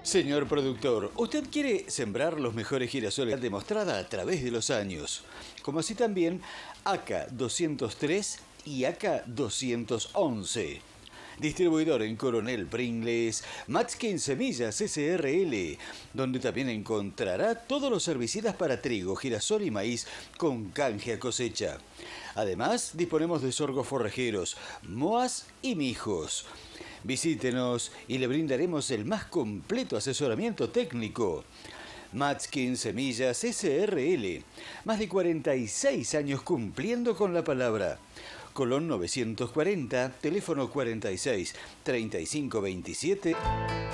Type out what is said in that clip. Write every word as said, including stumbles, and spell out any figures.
Señor productor, usted quiere sembrar los mejores girasoles demostrada a través de los años, como así también A K doscientos tres y A K doscientos once. Distribuidor en Coronel Pringles, Matskin Semillas S R L, donde también encontrará todos los herbicidas para trigo, girasol y maíz con canje a cosecha. Además, disponemos de sorgos forrajeros, moas y mijos. Visítenos y le brindaremos el más completo asesoramiento técnico. Matskin Semillas S R L, más de cuarenta y seis años cumpliendo con la palabra. Colón novecientos cuarenta, teléfono cuarenta y seis, treinta y cinco veintisiete.